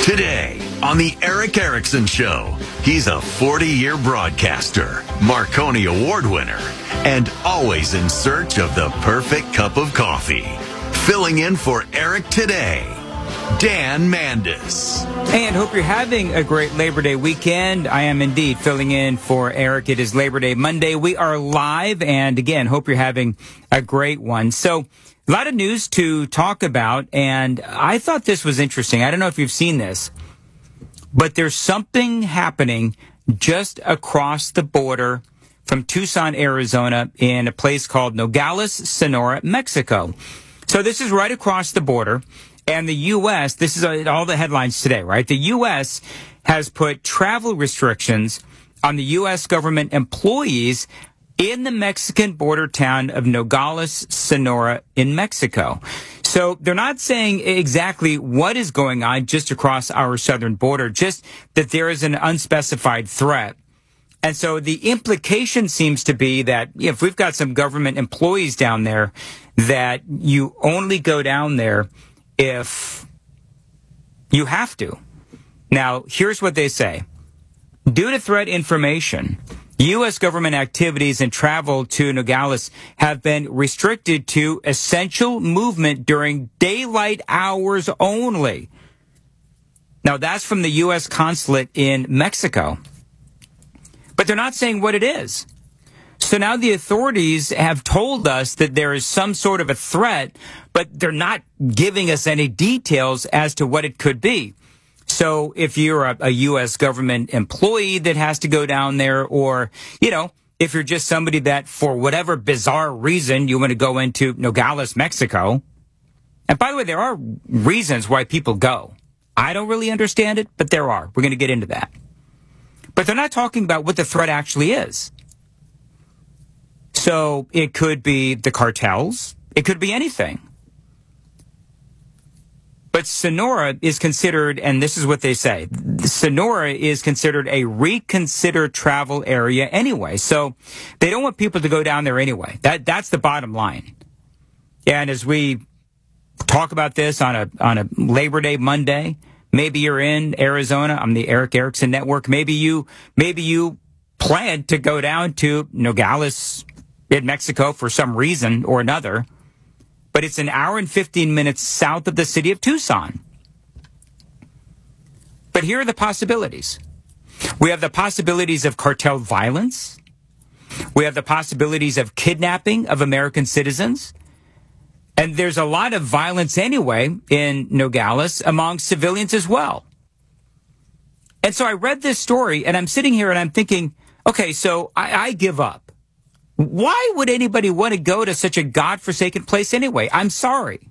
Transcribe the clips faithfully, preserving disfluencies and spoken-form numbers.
Today on the Erick Erickson Show, he's a forty-year broadcaster, Marconi Award winner, and always in search of the perfect cup of coffee. Filling in for Erick today, Dan Mandis. And hope you're having a great Labor Day weekend. I am indeed filling in for Erick. It is Labor Day Monday. We are live, and again, hope you're having a great one. So, a lot of news to talk about, and I thought this was interesting. I don't know if you've seen this, but there's something happening just across the border from Tucson, Arizona, in a place called Nogales, Sonora, Mexico. So this is right across the border, and the U S, this is all the headlines today, right? The U S has put travel restrictions on the U S government employees in the Mexican border town of Nogales, Sonora in Mexico. So they're not saying exactly what is going on just across our southern border, just that there is an unspecified threat. And so the implication seems to be that if we've got some government employees down there, that you only go down there if you have to. Now, here's what they say. Due to threat information, U S government activities and travel to Nogales have been restricted to essential movement during daylight hours only. Now, that's from the U S consulate in Mexico. But they're not saying what it is. So now the authorities have told us that there is some sort of a threat, but they're not giving us any details as to what it could be. So if you're a, a U S government employee that has to go down there, or, you know, if you're just somebody that for whatever bizarre reason you want to go into Nogales, Mexico. And by the way, there are reasons why people go. I don't really understand it, but there are. We're going to get into that. But they're not talking about what the threat actually is. So it could be the cartels. It could be anything. But Sonora is considered, and this is what they say, Sonora is considered a reconsidered travel area anyway. So they don't want people to go down there anyway. That That's the bottom line. And as we talk about this on a on a Labor Day Monday, maybe you're in Arizona on the Erick Erickson Network. Maybe you maybe you plan to go down to Nogales in Mexico for some reason or another. But it's an hour and fifteen minutes south of the city of Tucson. But here are the possibilities. We have the possibilities of cartel violence. We have the possibilities of kidnapping of American citizens. And there's a lot of violence anyway in Nogales among civilians as well. And so I read this story, and I'm sitting here and I'm thinking, okay, so I, I give up. Why would anybody want to go to such a godforsaken place anyway? I'm sorry.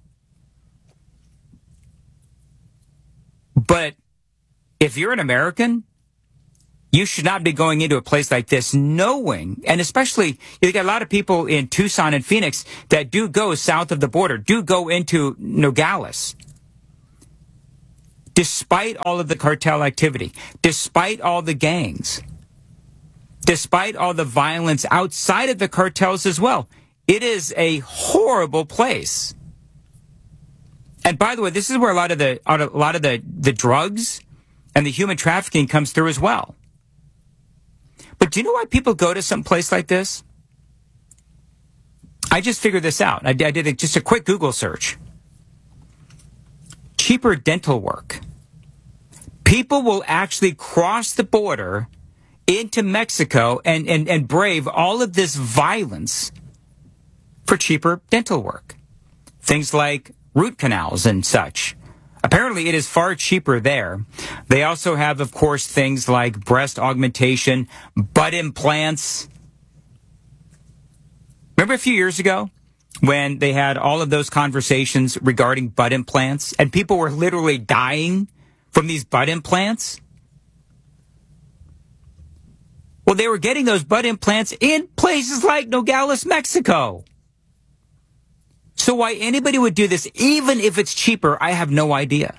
But if you're an American, you should not be going into a place like this knowing, and especially, you got a lot of people in Tucson and Phoenix that do go south of the border, do go into Nogales. Despite all of the cartel activity, despite all the gangs, despite all the violence outside of the cartels as well. It is a horrible place. And by the way, this is where a lot of the a lot of the, the drugs and the human trafficking comes through as well. But do you know why people go to some place like this? I just figured this out. I, I did a, just a quick Google search. Cheaper dental work. People will actually cross the border into Mexico and, and, and brave all of this violence for cheaper dental work. Things like root canals and such. Apparently, it is far cheaper there. They also have, of course, things like breast augmentation, butt implants. Remember a few years ago when they had all of those conversations regarding butt implants and people were literally dying from these butt implants? Well, they were getting those butt implants in places like Nogales, Mexico. So why anybody would do this, even if it's cheaper, I have no idea.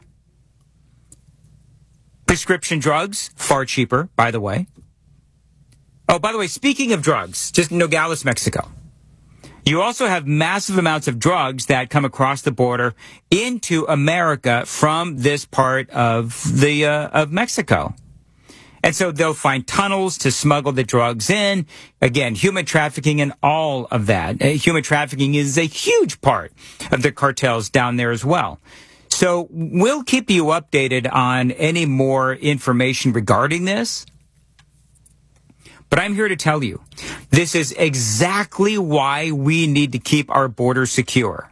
Prescription drugs, far cheaper, by the way. Oh, by the way, speaking of drugs, just Nogales, Mexico. You also have massive amounts of drugs that come across the border into America from this part of the uh, of Mexico. And so they'll find tunnels to smuggle the drugs in. Again, human trafficking and all of that. Uh, human trafficking is a huge part of the cartels down there as well. So we'll keep you updated on any more information regarding this. But I'm here to tell you, this is exactly why we need to keep our borders secure.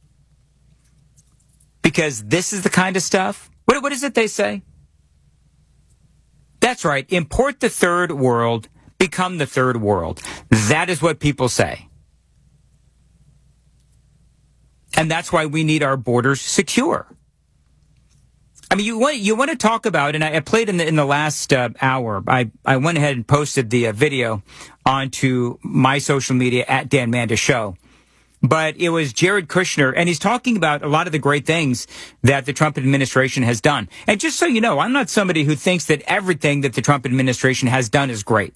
Because this is the kind of stuff. What, what is it they say? That's right. Import the third world, become the third world. That is what people say. And that's why we need our borders secure. I mean, you want you want to talk about, and I, I played in the in the last uh, hour. I I went ahead and posted the uh, video onto my social media at Dan Manda Show. But it was Jared Kushner, and he's talking about a lot of the great things that the Trump administration has done. And just so you know, I'm not somebody who thinks that everything that the Trump administration has done is great.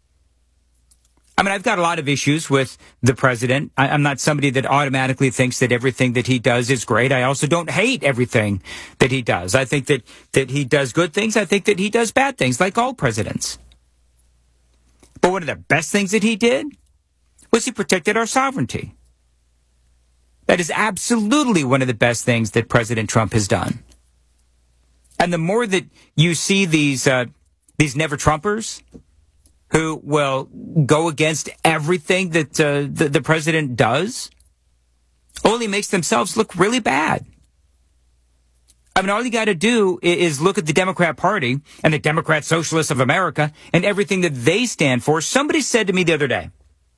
I mean, I've got a lot of issues with the president. I, I'm not somebody that automatically thinks that everything that he does is great. I also don't hate everything that he does. I think that, that he does good things. I think that he does bad things, like all presidents. But one of the best things that he did was he protected our sovereignty. That is absolutely one of the best things that President Trump has done. And the more that you see these uh, these never-Trumpers who will go against everything that uh, the, the president does, only makes themselves look really bad. I mean, all you got to do is look at the Democrat Party and the Democrat Socialists of America and everything that they stand for. Somebody said to me the other day,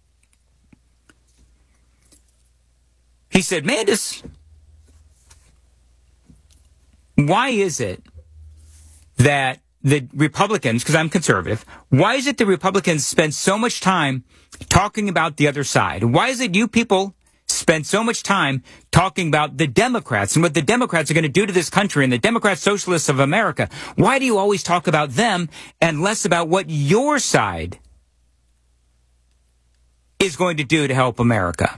he said, Mandis, why is it that the Republicans, because I'm conservative, why is it the Republicans spend so much time talking about the other side? Why is it you people spend so much time talking about the Democrats and what the Democrats are going to do to this country and the Democrat Socialists of America? Why do you always talk about them and less about what your side is going to do to help America?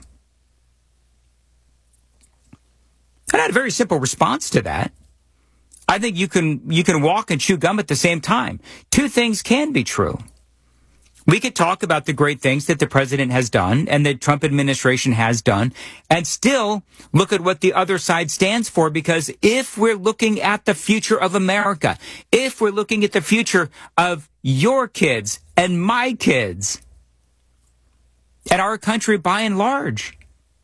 And I had a very simple response to that. I think you can you can walk and chew gum at the same time. Two things can be true. We could talk about the great things that the president has done and the Trump administration has done and still look at what the other side stands for, because if we're looking at the future of America, if we're looking at the future of your kids and my kids and our country by and large,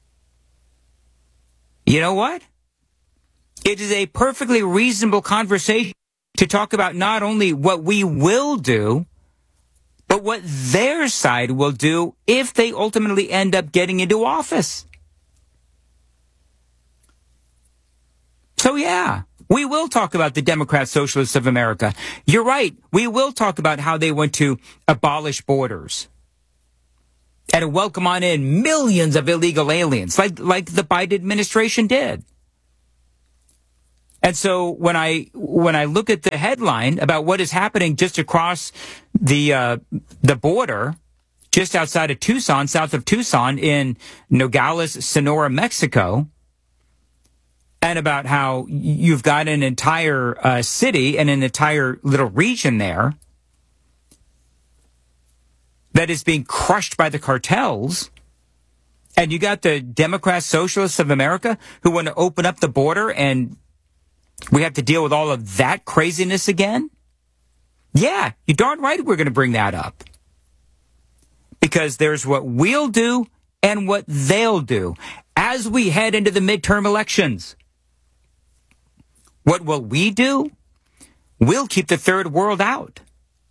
you know what? It is a perfectly reasonable conversation to talk about not only what we will do, but what their side will do if they ultimately end up getting into office. So yeah, we will talk about the Democrat Socialists of America. You're right. We will talk about how they want to abolish borders and welcome on in millions of illegal aliens like, like the Biden administration did. And so when I when I look at the headline about what is happening just across the uh, the border, just outside of Tucson, south of Tucson, in Nogales, Sonora, Mexico, and about how you've got an entire uh, city and an entire little region there that is being crushed by the cartels. And you got the Democrat Socialists of America who want to open up the border, and we have to deal with all of that craziness again? Yeah, you're darn right we're going to bring that up. Because there's what we'll do and what they'll do as we head into the midterm elections. What will we do? We'll keep the third world out.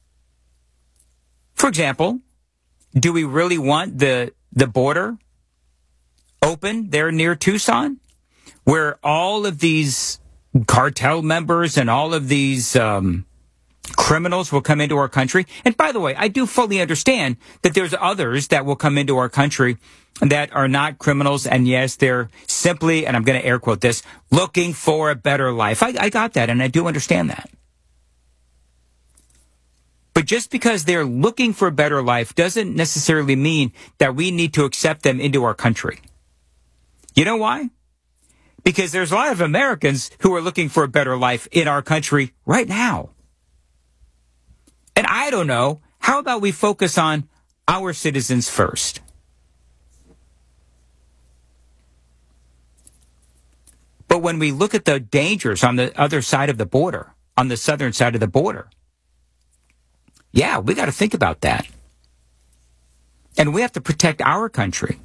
For example, do we really want the, the border open there near Tucson, where all of these cartel members and all of these um, criminals will come into our country? And by the way, I do fully understand that there's others that will come into our country that are not criminals. And yes, they're simply, and I'm going to air quote this, looking for a better life. I, I got that, and I do understand that. But just because they're looking for a better life doesn't necessarily mean that we need to accept them into our country. You know why? Because there's a lot of Americans who are looking for a better life in our country right now. And I don't know, how about we focus on our citizens first? But when we look at the dangers on the other side of the border, on the southern side of the border, yeah, we got to think about that. And we have to protect our country.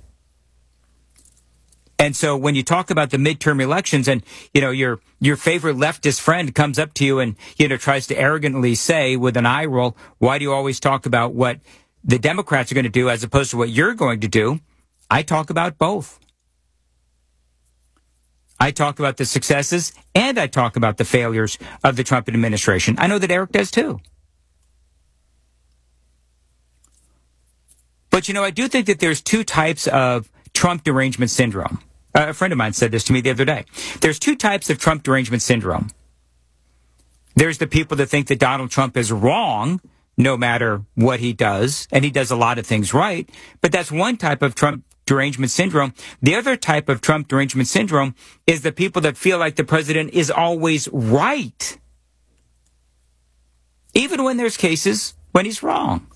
And so when you talk about the midterm elections and, you know, your your favorite leftist friend comes up to you and, you know, tries to arrogantly say with an eye roll, why do you always talk about what the Democrats are going to do as opposed to what you're going to do? I talk about both. I talk about the successes and I talk about the failures of the Trump administration. I know that Eric does too. But, you know, I do think that there's two types of Trump derangement syndrome. Uh, a friend of mine said this to me the other day. There's two types of Trump derangement syndrome. There's the people that think that Donald Trump is wrong no matter what he does, and he does a lot of things right, but that's one type of Trump derangement syndrome. The other type of Trump derangement syndrome is the people that feel like the president is always right, even when there's cases when he's wrong.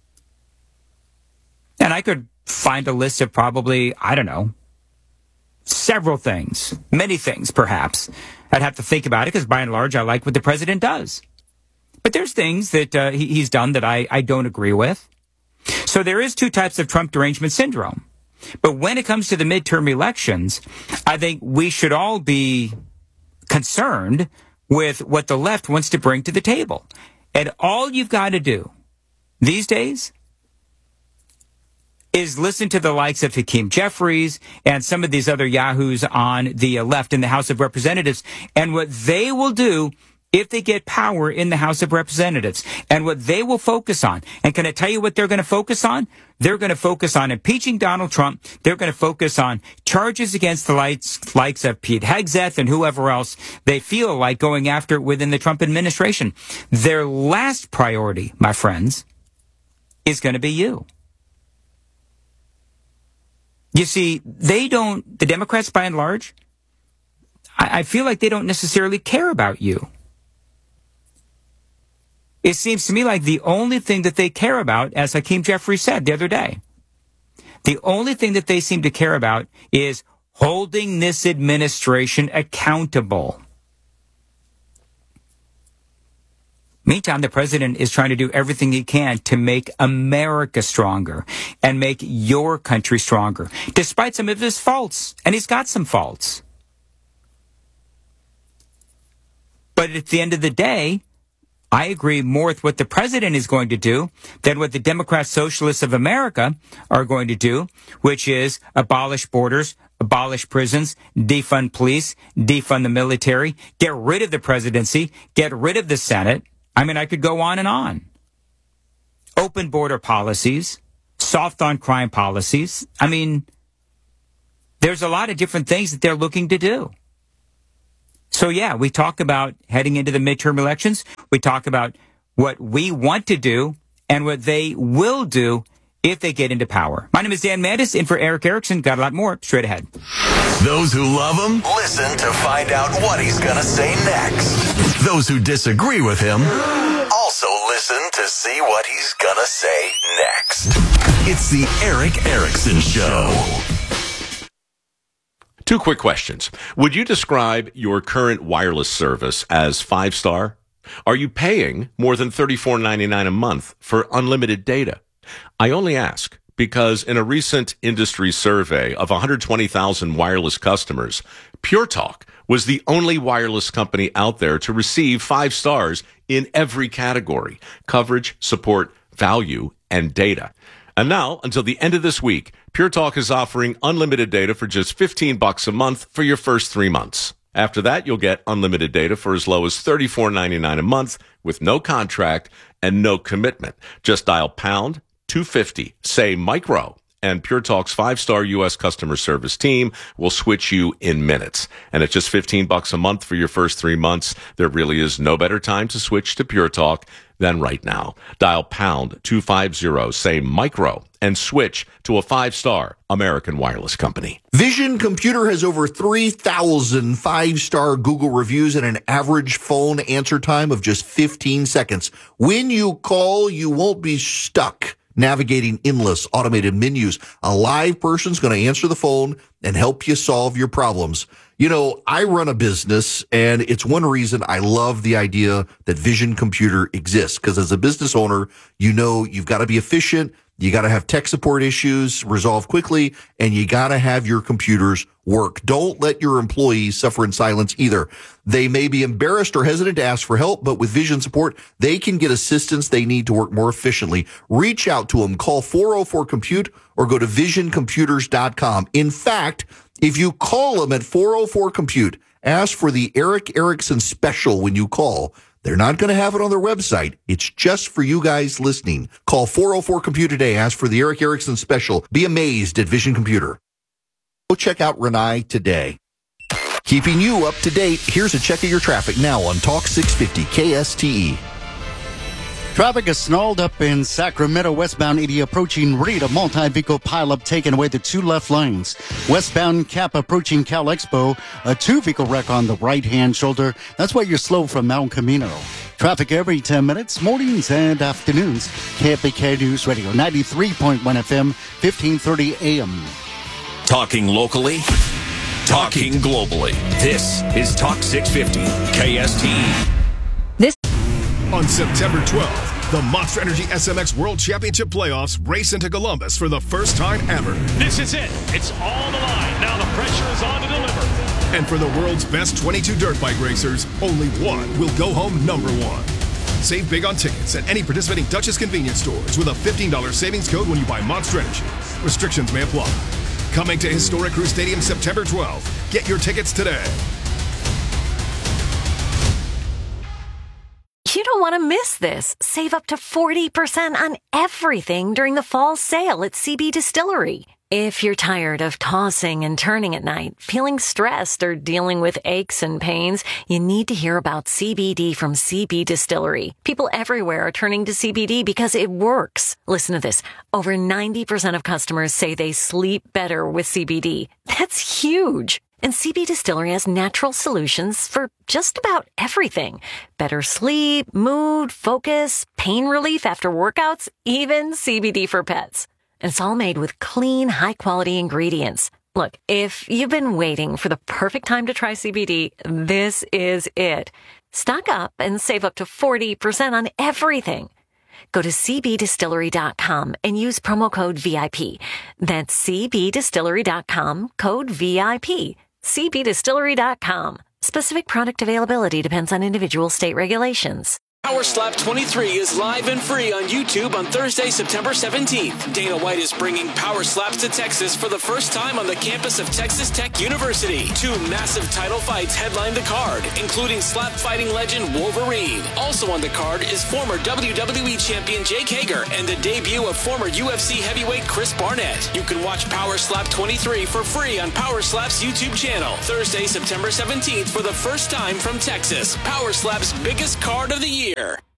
And I could find a list of probably, I don't know, several things, many things perhaps. I'd have to think about it because by and large I like what the president does. But there's things that uh, he, he's done that I, I don't agree with. So there is two types of Trump derangement syndrome. But when it comes to the midterm elections, I think we should all be concerned with what the left wants to bring to the table. And all you've got to do these days is listen to the likes of Hakeem Jeffries and some of these other yahoos on the left in the House of Representatives and what they will do if they get power in the House of Representatives and what they will focus on. And can I tell you what they're going to focus on? They're going to focus on impeaching Donald Trump. They're going to focus on charges against the likes, likes of Pete Hegseth and whoever else they feel like going after within the Trump administration. Their last priority, my friends, is going to be you. You see, they don't, the Democrats by and large, I, I feel like they don't necessarily care about you. It seems to me like the only thing that they care about, as Hakeem Jeffries said the other day, the only thing that they seem to care about is holding this administration accountable. Meantime, the president is trying to do everything he can to make America stronger and make your country stronger, despite some of his faults. And he's got some faults. But at the end of the day, I agree more with what the president is going to do than what the Democrat Socialists of America are going to do, which is abolish borders, abolish prisons, defund police, defund the military, get rid of the presidency, get rid of the Senate. I mean, I could go on and on. Open border policies, soft on crime policies. I mean, there's a lot of different things that they're looking to do. So, yeah, we talk about heading into the midterm elections. We talk about what we want to do and what they will do if they get into power. My name is Dan Mandis, in for Eric Erickson. Got a lot more straight ahead. Those who love him, listen to find out what he's going to say next. Those who disagree with him, also listen to see what he's going to say next. It's the Eric Erickson Show. Two quick questions. Would you describe your current wireless service as five-star? Are you paying more than thirty-four ninety-nine a month for unlimited data? I only ask because in a recent industry survey of one hundred twenty thousand wireless customers, Pure Talk was the only wireless company out there to receive five stars in every category: coverage, support, value, and data. And now, until the end of this week, Pure Talk is offering unlimited data for just fifteen bucks a month for your first three months. After that, you'll get unlimited data for as low as thirty-four ninety-nine a month with no contract and no commitment. Just dial pound two fifty, say micro, and Pure Talk's five-star U S customer service team will switch you in minutes. And at just fifteen bucks a month for your first three months, there really is no better time to switch to Pure Talk then right now, dial pound two fifty, say micro, and switch to a five-star American Wireless company. Vision Computer has over three thousand five-star Google reviews and an average phone answer time of just fifteen seconds. When you call, you won't be stuck navigating endless automated menus. A live person's going to answer the phone and help you solve your problems. You know, I run a business, and it's one reason I love the idea that Vision Computer exists, because as a business owner, you know you've got to be efficient, you got to have tech support issues resolved quickly, and you got to have your computers work. Don't let your employees suffer in silence either. They may be embarrassed or hesitant to ask for help, but with Vision support, they can get assistance they need to work more efficiently. Reach out to them. Call four oh four compute or go to vision computers dot com. In fact, if you call them at four oh four compute, ask for the Eric Erickson special when you call. They're not going to have it on their website. It's just for you guys listening. Call four oh four compute today. Ask for the Eric Erickson special. Be amazed at Vision Computer. Go check out Renai today. Keeping you up to date, here's a check of your traffic now on Talk six fifty K S T E. Traffic is snarled up in Sacramento, westbound eighty approaching Reed. A multi-vehicle pileup taking away the two left lanes. Westbound Cap approaching Cal Expo, a two-vehicle wreck on the right-hand shoulder. That's why you're slow from Mount Camino. Traffic every ten minutes, mornings and afternoons. K F B K News Radio, ninety-three point one F M, fifteen thirty A M. Talking locally, talking globally. This is Talk six fifty K S T E. This On September twelfth, the Monster Energy S M X World Championship Playoffs race into Columbus for the first time ever. This is it. It's all on the line. Now the pressure is on to deliver. And for the world's best twenty-two dirt bike racers, only one will go home number one. Save big on tickets at any participating Duchess convenience stores with a fifteen dollars savings code when you buy Monster Energy. Restrictions may apply. Coming to Historic Crew Stadium September twelfth. Get your tickets today. You don't want to miss this. Save up to forty percent on everything during the fall sale at C B Distillery. If you're tired of tossing and turning at night, feeling stressed, or dealing with aches and pains, you need to hear about C B D from C B Distillery. People everywhere are turning to C B D because it works. Listen to this. Over ninety percent of customers say they sleep better with C B D. That's huge. And C B Distillery has natural solutions for just about everything. Better sleep, mood, focus, pain relief after workouts, even C B D for pets. And it's all made with clean, high-quality ingredients. Look, if you've been waiting for the perfect time to try C B D, this is it. Stock up and save up to forty percent on everything. Go to c b distillery dot com and use promo code V I P. That's c b distillery dot com, code V I P. c b distillery dot com. Specific product availability depends on individual state regulations. Power Slap twenty-three is live and free on YouTube on Thursday, September seventeenth. Dana White is bringing Power Slaps to Texas for the first time on the campus of Texas Tech University. Two massive title fights headline the card, including slap fighting legend Wolverine. Also on the card is former W W E champion Jake Hager and the debut of former U F C heavyweight Chris Barnett. You can watch Power Slap twenty-three for free on Power Slap's YouTube channel. Thursday, September seventeenth for the first time from Texas. Power Slap's biggest card of the year.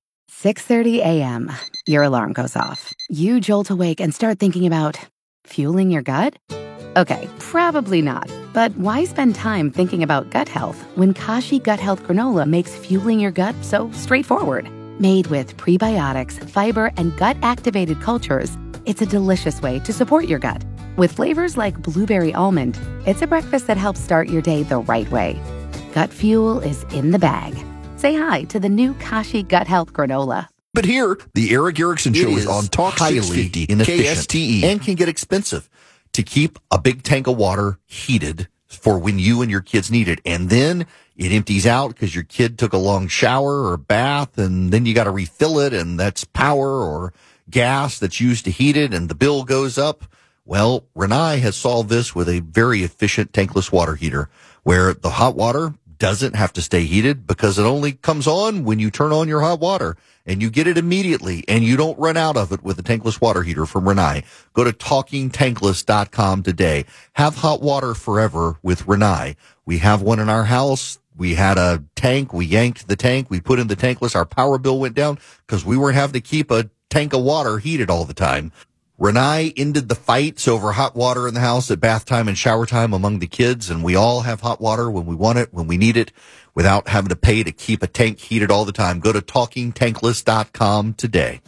six thirty a.m. Your alarm goes off. You jolt awake and start thinking about fueling your gut? Okay, probably not. But why spend time thinking about gut health when Kashi Gut Health Granola makes fueling your gut so straightforward? Made with prebiotics, fiber, and gut-activated cultures, it's a delicious way to support your gut. With flavors like blueberry almond, it's a breakfast that helps start your day the right way. Gut fuel is in the bag. Say hi to the new Kashi Gut Health Granola. But here, the Eric Erickson Show is, is on Talk six fifty K S T E and can get expensive to keep a big tank of water heated for when you and your kids need it. And then it empties out because your kid took a long shower or bath, and then you got to refill it, and that's power or gas that's used to heat it, and the bill goes up. Well, Renai has solved this with a very efficient tankless water heater where the hot water doesn't have to stay heated because it only comes on when you turn on your hot water, and you get it immediately, and you don't run out of it with a tankless water heater from Renai. Go to talking tankless dot com today. Have hot water forever with Renai. We have one in our house. We had a tank. We yanked the tank. We put in the tankless. Our power bill went down because we weren't having to keep a tank of water heated all the time. Renai ended the fights over hot water in the house at bath time and shower time among the kids, and we all have hot water when we want it, when we need it, without having to pay to keep a tank heated all the time. Go to talking tankless dot com today.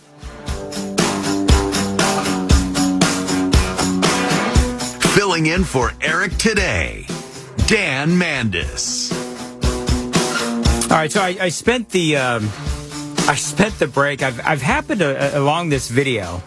Filling in for Eric today, Dan Mandis. All right, so I, I spent the um, I spent the break. I've I've happened to, uh, along this video,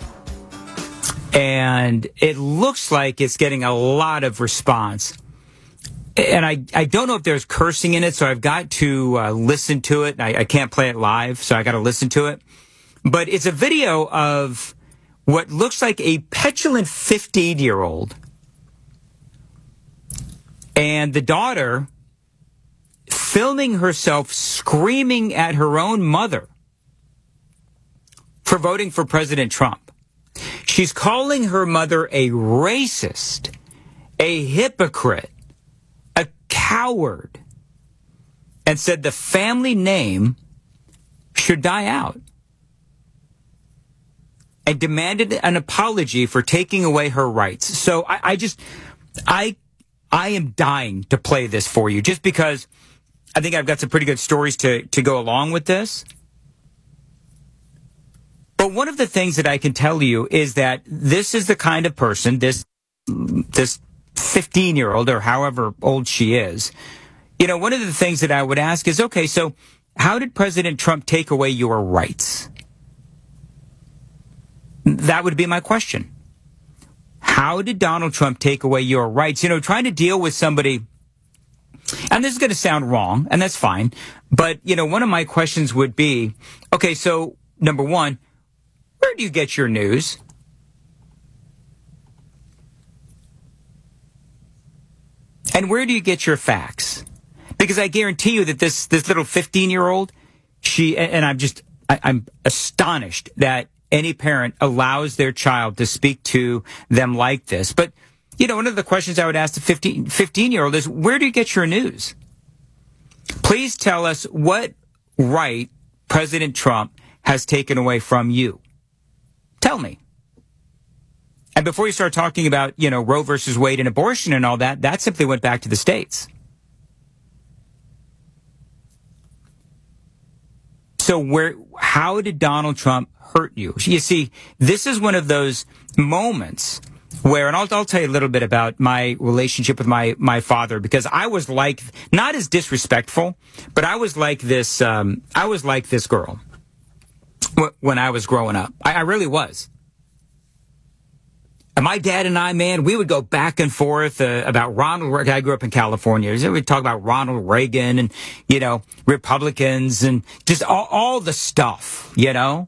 and it looks like it's getting a lot of response. And I, I don't know if there's cursing in it, so I've got to uh, listen to it. I, I can't play it live, so I got to listen to it. But it's a video of what looks like a petulant fifteen-year-old and the daughter filming herself screaming at her own mother for voting for President Trump. She's calling her mother a racist, a hypocrite, a coward, and said the family name should die out, and demanded an apology for taking away her rights. So I, I just, I, I am dying to play this for you, just because I think I've got some pretty good stories to, to go along with this. But one of the things that I can tell you is that this is the kind of person, this, this fifteen-year-old, or however old she is, you know, one of the things that I would ask is, okay, so how did President Trump take away your rights? That would be my question. How did Donald Trump take away your rights? You know, trying to deal with somebody, and this is going to sound wrong, and that's fine, but, you know, one of my questions would be, okay, so number one, where do you get your news? And where do you get your facts? Because I guarantee you that this, this little fifteen-year-old, she, and I'm just, I, I'm astonished that any parent allows their child to speak to them like this. But, you know, one of the questions I would ask the fifteen, fifteen-year-old is, where do you get your news? Please tell us what right President Trump has taken away from you. Tell me. And before you start talking about, you know, Roe versus Wade and abortion and all that, that simply went back to the states. So where, how did Donald Trump hurt you? You see, this is one of those moments where, and I'll, I'll tell you a little bit about my relationship with my, my father, because I was like, not as disrespectful, but I was like this, um, I was like this girl when I was growing up. I, I really was. And my dad and I, man, we would go back and forth uh, about Ronald Reagan. I grew up in California. We'd talk about Ronald Reagan and, you know, Republicans and just all, all the stuff, you know.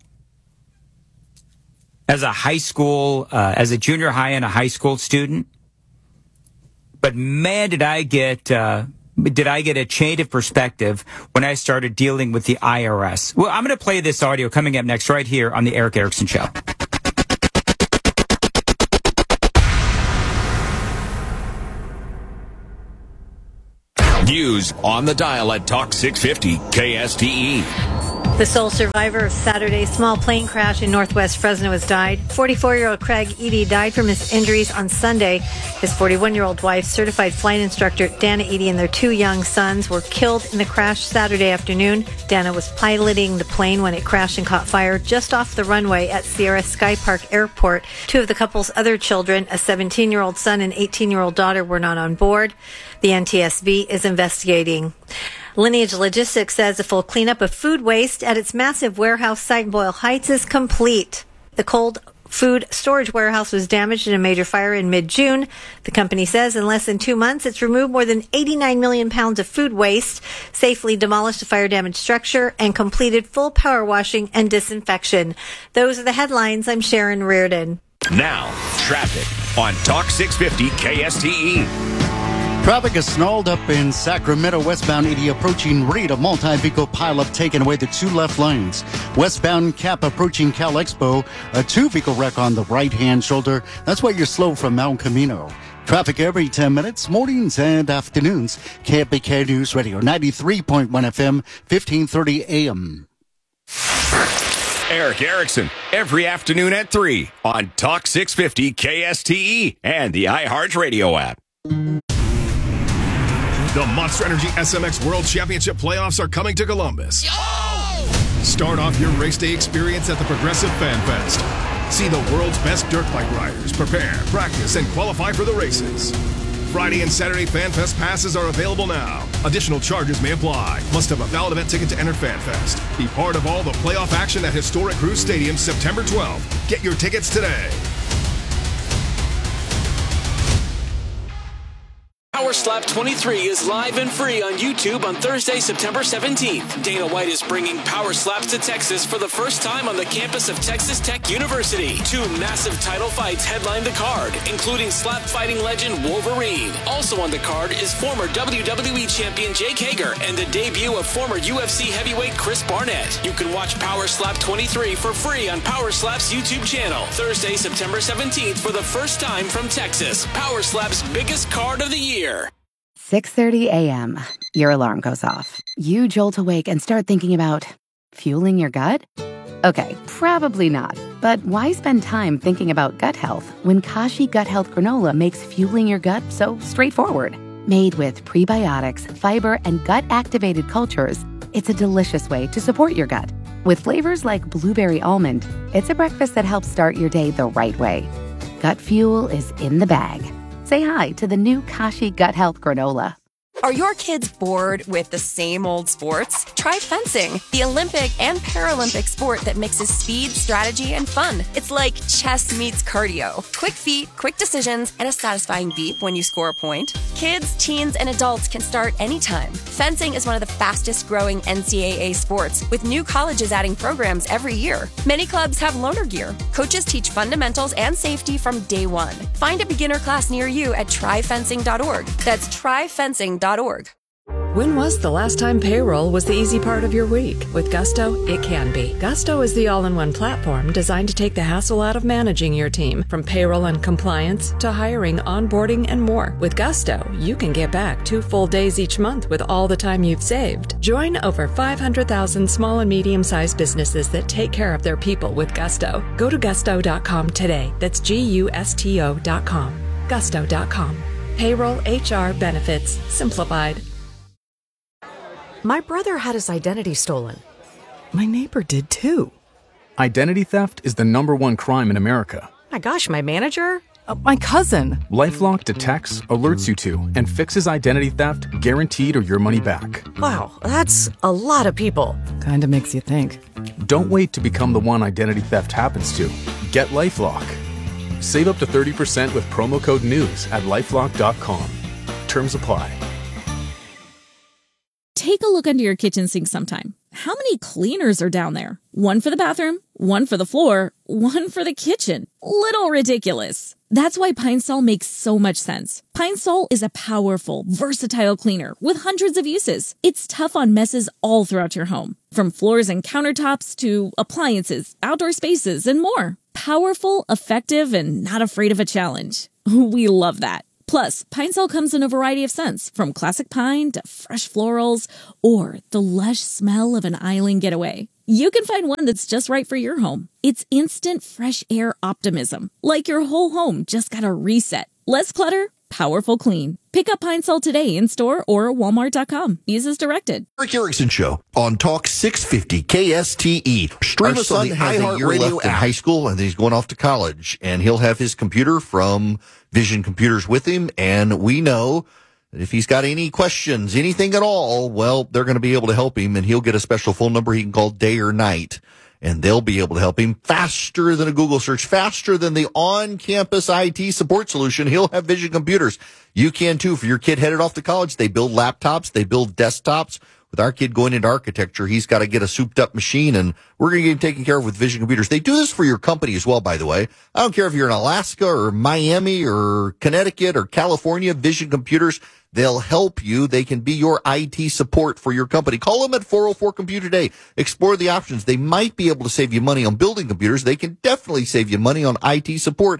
As a high school, uh, as a junior high and a high school student. But man, did I get, uh, did I get a change of perspective when I started dealing with the I R S. Well, I'm going to play this audio coming up next right here on the Eric Erickson Show. News on the dial at Talk six fifty K S T E. The sole survivor of Saturday's small plane crash in northwest Fresno has died. forty-four-year-old Craig Eady died from his injuries on Sunday. His forty-one-year-old wife, certified flight instructor Dana Eady, and their two young sons were killed in the crash Saturday afternoon. Dana was piloting the plane when it crashed and caught fire just off the runway at Sierra Sky Park Airport. Two of the couple's other children, a seventeen-year-old son and eighteen-year-old daughter, were not on board. The N T S B is investigating. Lineage Logistics says a full cleanup of food waste at its massive warehouse site in Boyle Heights is complete. The cold food storage warehouse was damaged in a major fire in mid-June. The company says in less than two months, it's removed more than eighty-nine million pounds of food waste, safely demolished a fire-damaged structure, and completed full power washing and disinfection. Those are the headlines. I'm Sharon Reardon. Now, traffic on Talk six fifty K S T E. Traffic is snarled up in Sacramento westbound eighty approaching Reed. A multi-vehicle pileup taking away the two left lanes. Westbound Cap approaching Cal Expo. A two-vehicle wreck on the right-hand shoulder. That's why you're slow from Mount Camino. Traffic every ten minutes, mornings and afternoons. K B K News Radio, ninety-three point one F M, fifteen thirty A M. Eric Erickson, every afternoon at three on Talk six fifty K S T E and the iHeartRadio app. The Monster Energy S M X World Championship playoffs are coming to Columbus. Start off your race day experience at the Progressive Fan Fest. See the world's best dirt bike riders prepare, practice, and qualify for the races. Friday and Saturday Fan Fest passes are available now. Additional charges may apply. Must have a valid event ticket to enter Fan Fest. Be part of all the playoff action at Historic Cruise Stadium September twelfth. Get your tickets today. Power Slap twenty-three is live and free on YouTube on Thursday, September seventeenth. Dana White is bringing Power Slaps to Texas for the first time on the campus of Texas Tech University. Two massive title fights headline the card, including slap fighting legend Wolverine. Also on the card is former W W E champion Jake Hager and the debut of former U F C heavyweight Chris Barnett. You can watch Power Slap twenty-three for free on Power Slap's YouTube channel. Thursday, September seventeenth for the first time from Texas. Power Slap's biggest card of the year. six thirty A M. Your alarm goes off. You jolt awake and start thinking about fueling your gut? Okay, probably not. But why spend time thinking about gut health when Kashi Gut Health Granola makes fueling your gut so straightforward? Made with prebiotics, fiber, and gut-activated cultures, it's a delicious way to support your gut. With flavors like blueberry almond, it's a breakfast that helps start your day the right way. Gut fuel is in the bag. Say hi to the new Kashi Gut Health Granola. Are your kids bored with the same old sports? Try fencing, the Olympic and Paralympic sport that mixes speed, strategy, and fun. It's like chess meets cardio. Quick feet, quick decisions, and a satisfying beep when you score a point. Kids, teens, and adults can start anytime. Fencing is one of the fastest growing N C double A sports, with new colleges adding programs every year. Many clubs have loaner gear. Coaches teach fundamentals and safety from day one. Find a beginner class near you at try fencing dot org. That's try fencing dot org. When was the last time payroll was the easy part of your week? With Gusto, it can be. Gusto is the all-in-one platform designed to take the hassle out of managing your team, from payroll and compliance to hiring, onboarding, and more. With Gusto, you can get back two full days each month with all the time you've saved. Join over five hundred thousand small and medium-sized businesses that take care of their people with Gusto. Go to gusto dot com today. That's G U S T O dot com. gusto dot com. Payroll, H R, benefits, simplified. My brother had his identity stolen. My neighbor did too. Identity theft is the number one crime in America. My gosh, my manager? Uh, my cousin. LifeLock detects, alerts you to, and fixes identity theft guaranteed or your money back. Wow, that's a lot of people. Kinda makes you think. Don't wait to become the one identity theft happens to. Get LifeLock. Save up to thirty percent with promo code NEWS at lifelock dot com. Terms apply. Take a look under your kitchen sink sometime. How many cleaners are down there? One for the bathroom, one for the floor, one for the kitchen. Little ridiculous. That's why Pine Sol makes so much sense. Pine Sol is a powerful, versatile cleaner with hundreds of uses. It's tough on messes all throughout your home, from floors and countertops to appliances, outdoor spaces, and more. Powerful, effective, and not afraid of a challenge. We love that. Plus, Pine Sol comes in a variety of scents, from classic pine to fresh florals, or the lush smell of an island getaway. You can find one that's just right for your home. It's instant fresh air optimism, like your whole home just got a reset. Less clutter, powerful clean. Pick up Pine Sol today in store or walmart dot com. Use as directed. Eric Erickson Show on Talk six fifty K S T E. Stream us on the iHeartRadio app. In high school, and he's going off to college, and he'll have his computer from Vision Computers with him, and we know that if he's got any questions, anything at all, well, they're going to be able to help him, and he'll get a special phone number he can call day or night, and they'll be able to help him faster than a Google search, faster than the on-campus I T support solution. He'll have Vision Computers. You can too. For your kid headed off to college, they build laptops, they build desktops. With our kid going into architecture, he's got to get a souped-up machine, and we're going to get him taken care of with Vision Computers. They do this for your company as well, by the way. I don't care if you're in Alaska or Miami or Connecticut or California, Vision Computers, they'll help you. They can be your I T support for your company. Call them at four oh four Computer Today. Explore the options. They might be able to save you money on building computers. They can definitely save you money on I T support.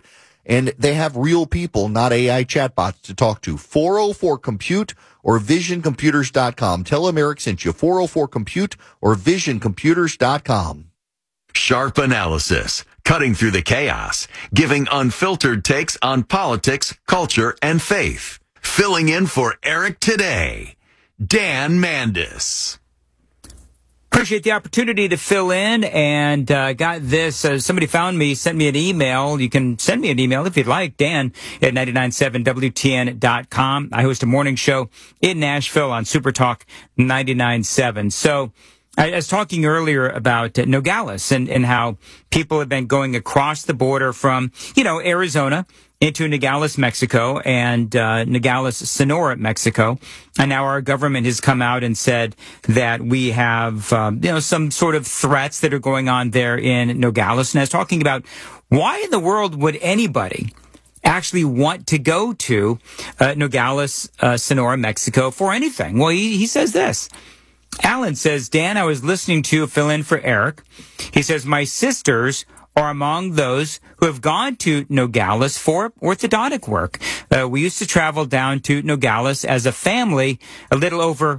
and they have real people, not A I chatbots to talk to. four oh four compute or vision computers dot com. Tell them Eric sent you. four oh four compute or vision computers dot com. Sharp analysis, cutting through the chaos, giving unfiltered takes on politics, culture, and faith. Filling in for Eric today, Dan Mandis. Appreciate the opportunity to fill in, and uh, got this. Uh, somebody found me, sent me an email. You can send me an email if you'd like, Dan at nine nine seven W T N dot com. I host a morning show in Nashville on Super Talk ninety-nine point seven. So I was talking earlier about uh, Nogales and, and how people have been going across the border from, you know, Arizona into Nogales, Mexico, and uh, Nogales, Sonora, Mexico. And now our government has come out and said that we have, um, you know, some sort of threats that are going on there in Nogales. And I was talking about why in the world would anybody actually want to go to uh, Nogales, uh, Sonora, Mexico for anything? Well, he, he says this. Alan says, Dan, I was listening to you fill in for Eric. He says, my sisters are among those who have gone to Nogales for orthodontic work. Uh, we used to travel down to Nogales as a family a little over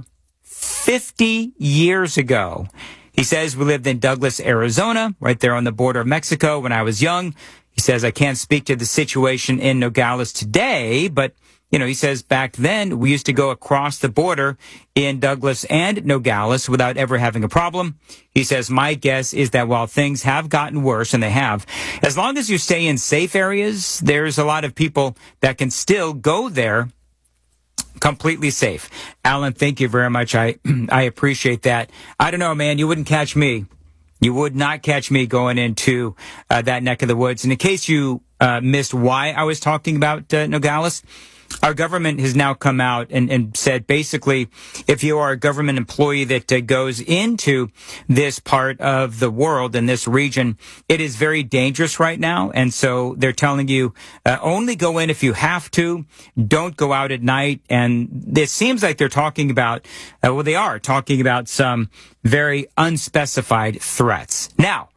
fifty years ago. He says we lived in Douglas, Arizona, right there on the border of Mexico when I was young. He says I can't speak to the situation in Nogales today, but you know, he says back then we used to go across the border in Douglas and Nogales without ever having a problem. He says, my guess is that while things have gotten worse, and they have, as long as you stay in safe areas, there's a lot of people that can still go there completely safe. Alan, thank you very much. I, I appreciate that. I don't know, man, you wouldn't catch me. You would not catch me going into uh, that neck of the woods. And in case you uh, missed why I was talking about uh, Nogales, our government has now come out and, and said basically if you are a government employee that uh, goes into this part of the world in this region, it is very dangerous right now. And so they're telling you uh, only go in if you have to. Don't go out at night. And it seems like they're talking about, uh, well, they are talking about some very unspecified threats. Now,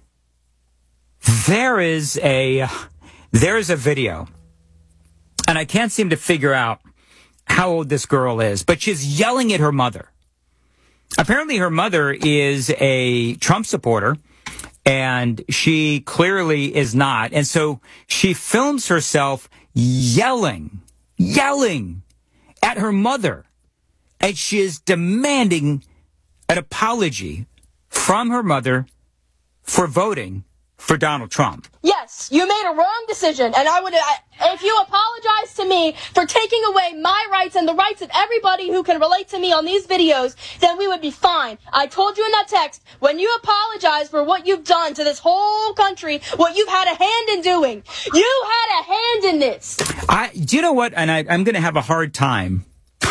there is a there is a video. And I can't seem to figure out how old this girl is, but she's yelling at her mother. Apparently her mother is a Trump supporter, and she clearly is not. And so she films herself yelling, yelling at her mother. And she is demanding an apology from her mother for voting for Donald Trump. Yes, you made a wrong decision, and I would, I, if you apologize to me for taking away my rights and the rights of everybody who can relate to me on these videos, then we would be fine. I told you in that text, when you apologize for what you've done to this whole country, what you've had a hand in doing, you had a hand in this. I, do you know what? And I, I'm going to have a hard time.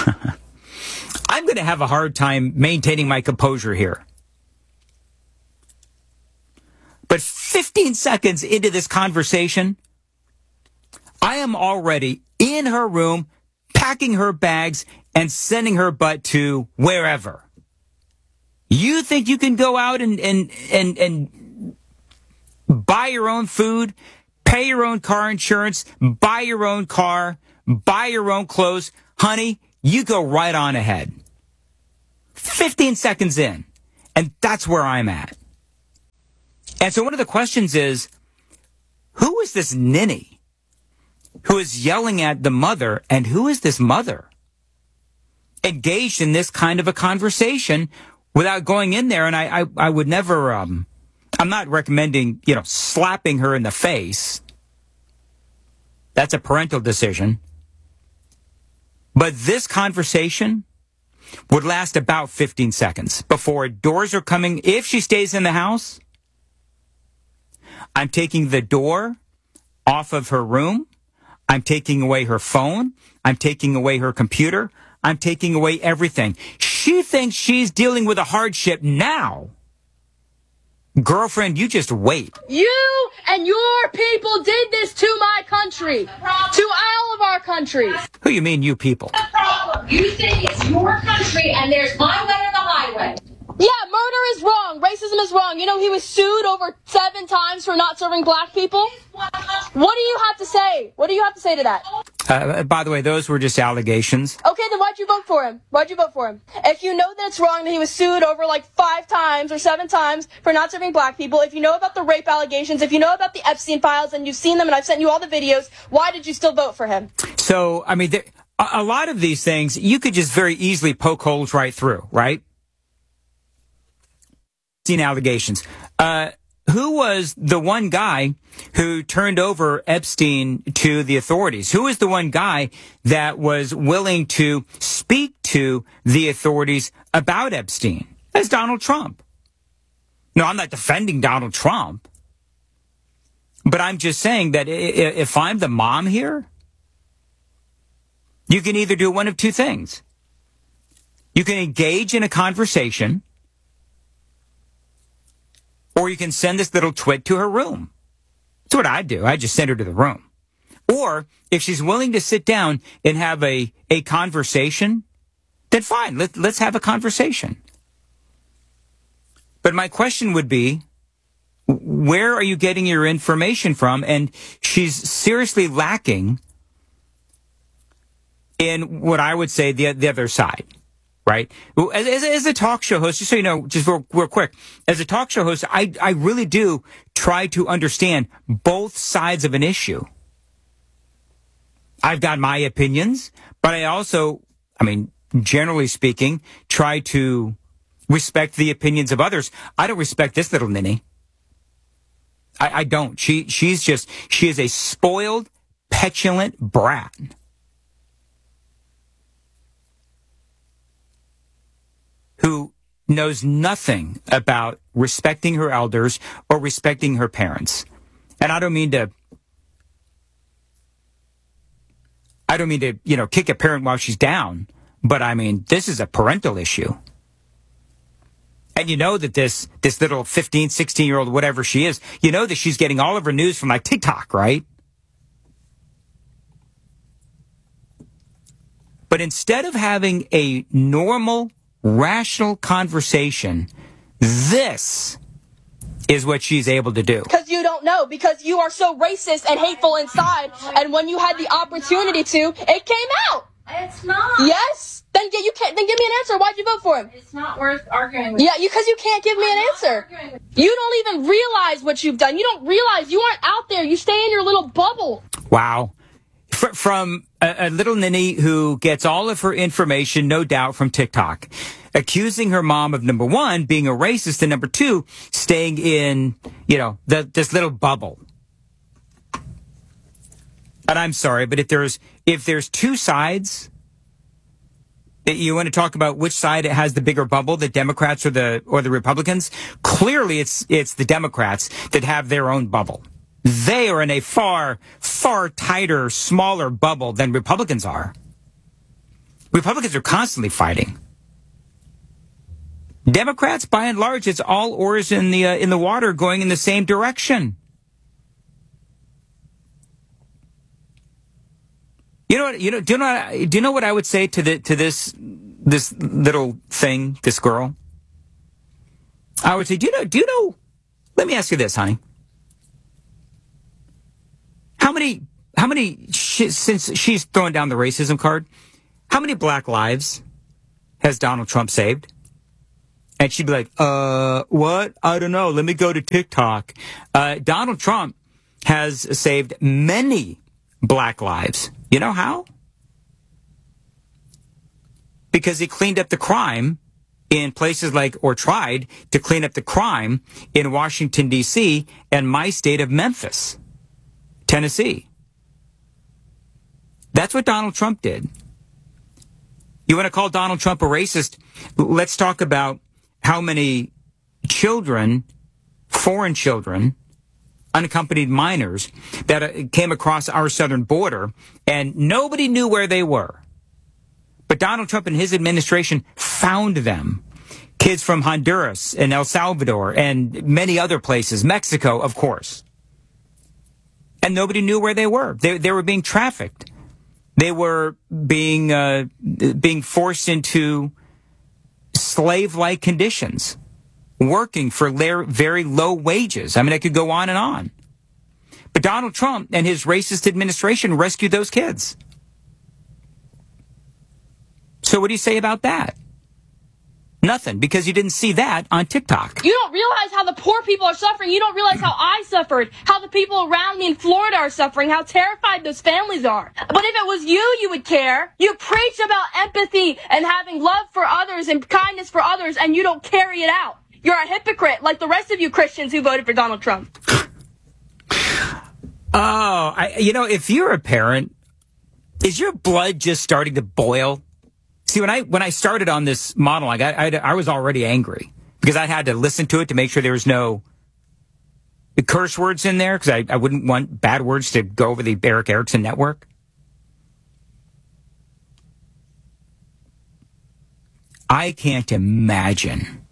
I'm going to have a hard time maintaining my composure here. But fifteen seconds into this conversation, I am already in her room, packing her bags and sending her butt to wherever. You think you can go out and, and, and, and buy your own food, pay your own car insurance, buy your own car, buy your own clothes? Honey, you go right on ahead. fifteen seconds in, and that's where I'm at. And so one of the questions is, who is this ninny who is yelling at the mother, and who is this mother engaged in this kind of a conversation without going in there? And I, I, I would never, um, I'm not recommending, you know, slapping her in the face. That's a parental decision. But this conversation would last about fifteen seconds before doors are coming. If she stays in the house, I'm taking the door off of her room. I'm taking away her phone. I'm taking away her computer. I'm taking away everything. She thinks she's dealing with a hardship now. Girlfriend, you just wait. You and your people did this to my country, to all of our countries. Who you mean, you people? The problem. You think it's your country and there's my way or the highway. Yeah, murder is wrong. Racism racism is wrong. You know, he was sued over seven times for not serving black people. What do you have to say? What do you have to say to that? Uh, by the way, those were just allegations. Okay, then why'd you vote for him? Why'd you vote for him? If you know that it's wrong that he was sued over like five times or seven times for not serving black people, if you know about the rape allegations, if you know about the Epstein files and you've seen them and I've sent you all the videos, why did you still vote for him? So, I mean, there, a, a lot of these things, you could just very easily poke holes right through, right? Seen allegations. Uh, who was the one guy who turned over Epstein to the authorities? Who was the one guy that was willing to speak to the authorities about Epstein? That's Donald Trump. No, I'm not defending Donald Trump. But I'm just saying that if I'm the mom here, you can either do one of two things. You can engage in a conversation, or you can send this little twit to her room. That's what I do. I just send her to the room. Or if she's willing to sit down and have a, a conversation, then fine, let, let's have a conversation. But my question would be, where are you getting your information from? And she's seriously lacking in what I would say the, the other side. Right? As, as, as a talk show host, just so you know, just real, real quick, as a talk show host, I, I really do try to understand both sides of an issue. I've got my opinions, but I also, I mean, generally speaking, try to respect the opinions of others. I don't respect this little ninny. I, I don't. She, she's just, she is a spoiled, petulant brat. Who knows nothing about respecting her elders or respecting her parents. And I don't mean to, I don't mean to, you know, kick a parent while she's down, but I mean, this is a parental issue. And you know that this, this little fifteen, sixteen year old, whatever she is, you know that she's getting all of her news from like TikTok, right? But instead of having a normal, rational conversation, this is what she's able to do. Because you don't know, because you are so racist and hateful inside, and when you had the opportunity to, it came out. It's not. Yes? Then get you can't then give me an answer. Why'd you vote for him? It's not worth arguing with. Yeah, because you, you can't give me an answer. You don't even realize what you've done. You don't realize you aren't out there. You stay in your little bubble. Wow. F- from a, a little ninny who gets all of her information, no doubt, from TikTok, accusing her mom of, number one, being a racist, and number two, staying in, you know, the, this little bubble. And I'm sorry, but if there's if there's two sides, you want to talk about which side it has the bigger bubble, the Democrats or the or the Republicans? Clearly, it's it's the Democrats that have their own bubble. They are in a far, far tighter, smaller bubble than Republicans are. Republicans are constantly fighting. Democrats, by and large, it's all oars in the uh, in the water going in the same direction. You know what? You know? Do you know? What, do you know what I would say to the to this this little thing, this girl? I would say, do you know? Do you know? Let me ask you this, honey. How many, how many, she, since she's throwing down the racism card, how many black lives has Donald Trump saved? And she'd be like, uh, what? I don't know. Let me go to TikTok. Uh, Donald Trump has saved many black lives. You know how? Because he cleaned up the crime in places like, or tried to clean up the crime in Washington, D C and my state of Memphis, Tennessee. That's what Donald Trump did. You want to call Donald Trump a racist? Let's talk about how many children, foreign children, unaccompanied minors that came across our southern border and nobody knew where they were. But Donald Trump and his administration found them. Kids from Honduras and El Salvador and many other places, Mexico, of course. And nobody knew where they were. They, they were being trafficked. They were being uh, being forced into slave-like conditions, working for la- very low wages. I mean, I could go on and on. But Donald Trump and his racist administration rescued those kids. So what do you say about that? Nothing, because you didn't see that on TikTok. You don't realize how the poor people are suffering. You don't realize how I suffered, how the people around me in Florida are suffering, how terrified those families are. But if it was you, you would care. You preach about empathy and having love for others and kindness for others, and you don't carry it out. You're a hypocrite, like the rest of you Christians who voted for Donald Trump. Oh, I, you know, if you're a parent, is your blood just starting to boil? See, when I when I started on this monologue, I, I, I was already angry because I had to listen to it to make sure there was no curse words in there because I, I wouldn't want bad words to go over the Erick Erickson network. I can't imagine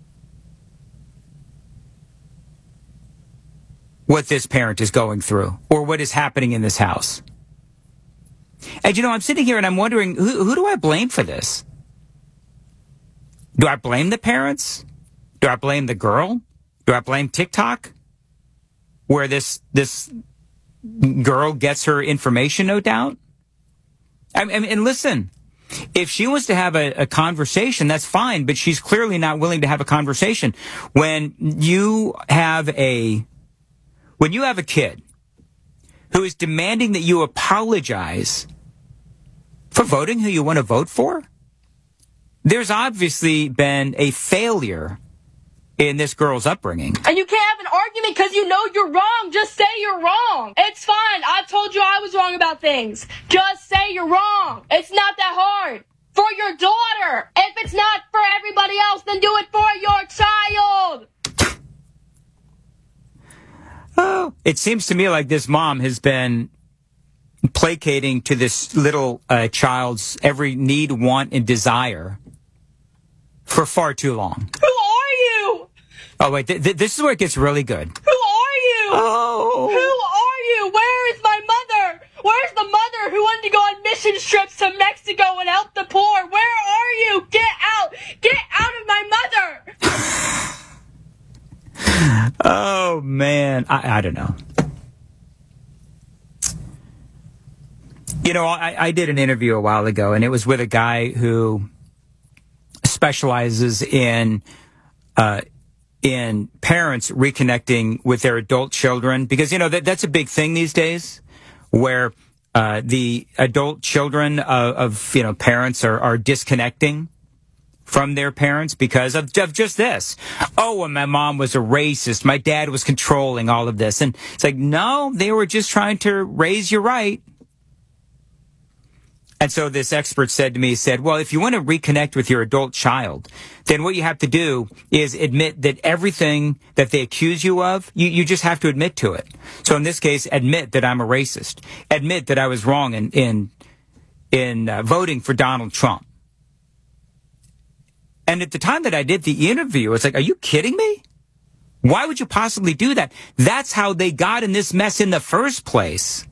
what this parent is going through or what is happening in this house. And, you know, I'm sitting here and I'm wondering, who, who do I blame for this? Do I blame the parents? Do I blame the girl? Do I blame TikTok? Where this this girl gets her information, no doubt? I mean, and listen, if she wants to have a, a conversation, that's fine, but she's clearly not willing to have a conversation. When you have a, when you have a kid who is demanding that you apologize for voting who you want to vote for, there's obviously been a failure in this girl's upbringing. And you can't have an argument because you know you're wrong. Just say you're wrong. It's fine. I've told you I was wrong about things. Just say you're wrong. It's not that hard. For your daughter. If it's not for everybody else, then do it for your child. Oh, it seems to me like this mom has been placating to this little uh, child's every need, want, and desire for far too long. Who are you? Oh, wait, th- th- this is where it gets really good. Who are you? Oh. Who are you? Where is my mother? Where's the mother who wanted to go on mission trips to Mexico and help the poor? Where are you? Get out. Get out of my mother. Oh, man. I, I don't know. You know, I, I did an interview a while ago, and it was with a guy who specializes in uh, in parents reconnecting with their adult children. Because, you know, that, that's a big thing these days, where uh, the adult children of, of you know, parents are, are disconnecting from their parents because of, of just this. Oh, and my mom was a racist. My dad was controlling all of this. And it's like, no, they were just trying to raise you right. And so this expert said to me, he said, well, if you want to reconnect with your adult child, then what you have to do is admit that everything that they accuse you of, you, you just have to admit to it. So in this case, admit that I'm a racist. Admit that I was wrong in, in, in uh, voting for Donald Trump. And at the time that I did the interview, it's like, are you kidding me? Why would you possibly do that? That's how they got in this mess in the first place.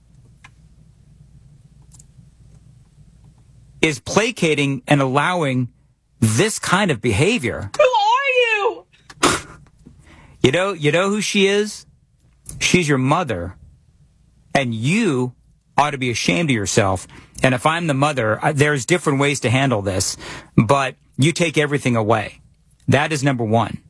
Is placating and allowing this kind of behavior. Who are you? You know, you know who she is? She's your mother. And you ought to be ashamed of yourself. And if I'm the mother, there's different ways to handle this. But you take everything away. That is number one.